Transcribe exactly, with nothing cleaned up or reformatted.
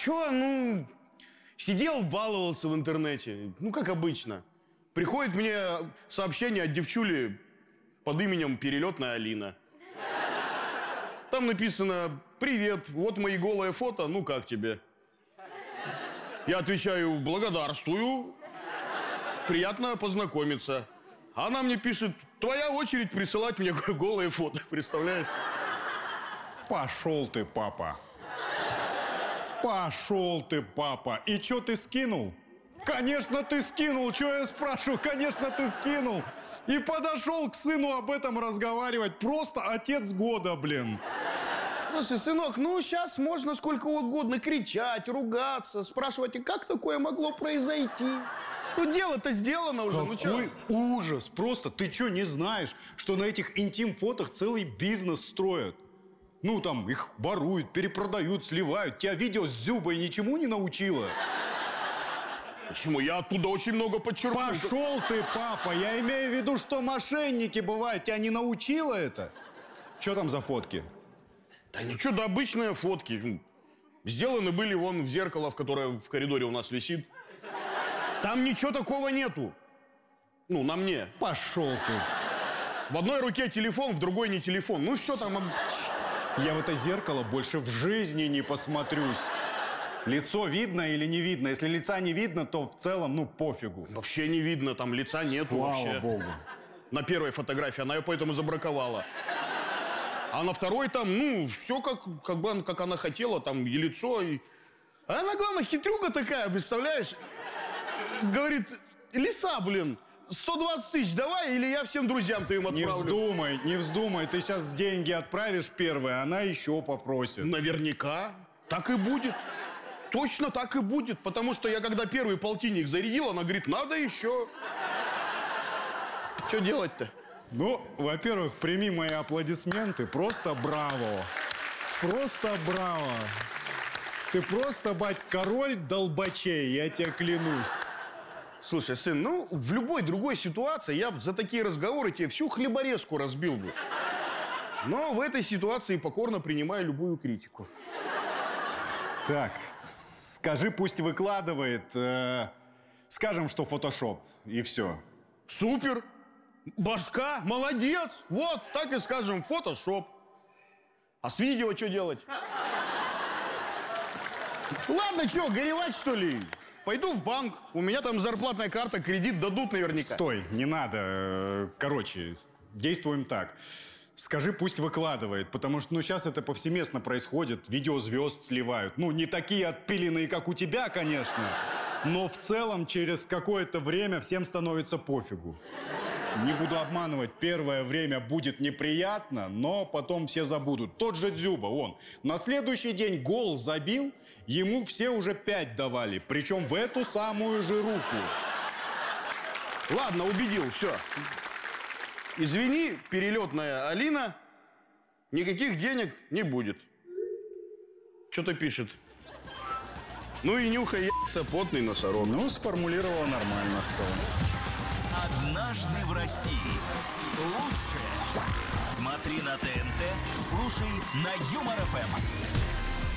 чё, ну, сидел, баловался в интернете, ну, как обычно. Приходит мне сообщение от девчули под именем Перелетная Алина. Там написано: «Привет, вот мои голые фото, ну как тебе?» Я отвечаю: «Благодарствую, приятно познакомиться». Она мне пишет: «Твоя очередь присылать мне голые фото», представляешь? Пошел ты, папа. Пошел ты, папа. И чё ты скинул? Конечно, ты скинул. Чё я спрашиваю? Конечно, ты скинул. И подошел к сыну об этом разговаривать. Просто отец года, блин. Слушай, сынок, ну сейчас можно сколько угодно кричать, ругаться, спрашивать, и как такое могло произойти? Ну дело-то сделано уже, ну чё? Какой ужас. Просто ты чё, не знаешь, что на этих интим-фотох целый бизнес строят? Ну там их воруют, перепродают, сливают. Тебя видео с Дзюбой ничему не научило? Почему? Я оттуда очень много подчеркнул. Пошел ты, папа. Я имею в виду, что мошенники бывают. Тебя не научило это? Что там за фотки? Да ничего, да обычные фотки. Сделаны были вон в зеркало, в которое в коридоре у нас висит. Там ничего такого нету. Ну, на мне. Пошел ты. В одной руке телефон, в другой не телефон. Ну, что там? Я в это зеркало больше в жизни не посмотрюсь. Лицо видно или не видно? Если лица не видно, то в целом, ну, пофигу. Вообще не видно, там лица нету. Слава вообще. Богу. На первой фотографии, она ее поэтому забраковала. А на второй там, ну, все как, как бы как она хотела, там и лицо, и... А она, главное, хитрюга такая, представляешь? Говорит: «Лиса, блин, сто двадцать тысяч давай, или я всем друзьям твоим отправлю». Не вздумай, не вздумай. Ты сейчас деньги отправишь первые, она еще попросит. Наверняка так и будет. Точно так и будет. Потому что я, когда первый полтинник зарядил, она говорит: «Надо еще». Что делать-то? Ну, во-первых, прими мои аплодисменты. Просто браво. Просто браво. Ты просто, бать, король долбачей, я тебе клянусь. Слушай, сын, ну, в любой другой ситуации я бы за такие разговоры тебе всю хлеборезку разбил бы. Но в этой ситуации покорно принимаю любую критику. Так, скажи, пусть выкладывает. Э, скажем, что фотошоп, и все. Супер! Башка, молодец! Вот, так и скажем, фотошоп. А с видео что делать? Ладно, что, горевать, что ли? Пойду в банк, у меня там зарплатная карта, кредит дадут наверняка. Стой, не надо. Короче, действуем так. Скажи, пусть выкладывает, потому что, ну, сейчас это повсеместно происходит. Видео звезд сливают. Ну, не такие отпиленные, как у тебя, конечно, но в целом через какое-то время всем становится пофигу. Не буду обманывать, первое время будет неприятно, но потом все забудут. Тот же Дзюба, он на следующий день гол забил, ему все уже пять давали, причем в эту самую же руку. Ладно, убедил, все. Извини, перелетная Алина, никаких денег не будет. Что-то пишет. Ну и нюхай яйца, потный носорог. Ну, сформулировал нормально в целом. «Однажды в России». Лучшее смотри на ТНТ, слушай на Юмор ФМ.